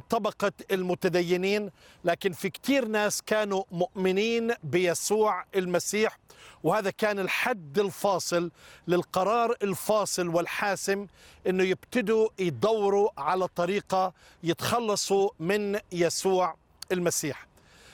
طبقة المتدينين، لكن في كتير ناس كانوا مؤمنين بيسوع المسيح، وهذا كان الحد الفاصل للقرار الفاصل والحاسم انه يبتدوا يدوروا على طريقة يتخلصوا من يسوع المسيح.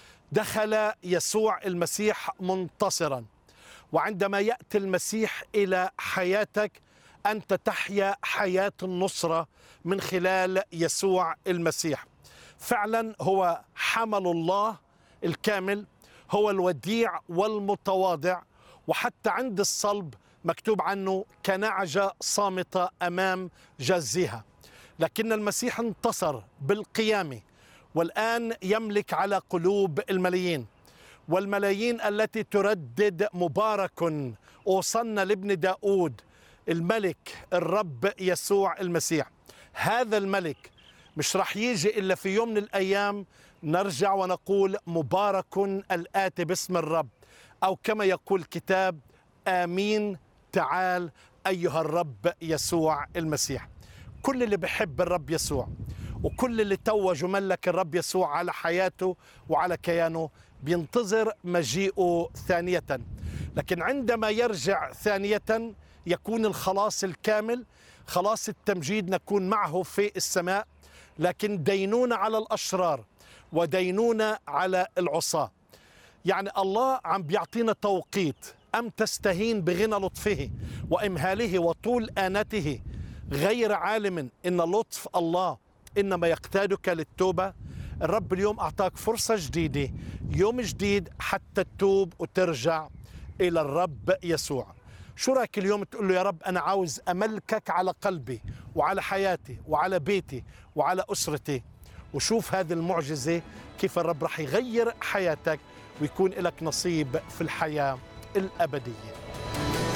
دخل يسوع المسيح منتصرا، وعندما يأتي المسيح إلى حياتك أنت تحيا حياة النصرة من خلال يسوع المسيح. فعلا هو حمل الله الكامل، هو الوديع والمتواضع، وحتى عند الصلب مكتوب عنه كنعجة صامتة أمام جزها. لكن المسيح انتصر بالقيامة، والآن يملك على قلوب الملايين، والملايين التي تردد مبارك أوصلنا لابن داود الملك الرب يسوع المسيح. هذا الملك مش رح يجي إلا في يوم من الأيام نرجع ونقول مبارك الآتي باسم الرب، أو كما يقول الكتاب آمين تعال أيها الرب يسوع المسيح. كل اللي بحب الرب يسوع وكل اللي توج وملك الرب يسوع على حياته وعلى كيانه بينتظر مجيئه ثانية. لكن عندما يرجع ثانية يكون الخلاص الكامل، خلاص التمجيد، نكون معه في السماء. لكن دينونة على الأشرار ودينونة على العصاة. يعني الله عم بيعطينا توقيت، أم تستهين بغنى لطفه وإمهاله وطول آنته غير عالم إن لطف الله إنما يقتادك للتوبة. الرب اليوم أعطاك فرصة جديدة، يوم جديد حتى تتوب وترجع إلى الرب يسوع. شو رأيك اليوم تقول له يا رب أنا عاوز أملكك على قلبي وعلى حياتي وعلى بيتي وعلى أسرتي، وشوف هذه المعجزة كيف الرب رح يغير حياتك ويكون لك نصيب في الحياة الأبدية.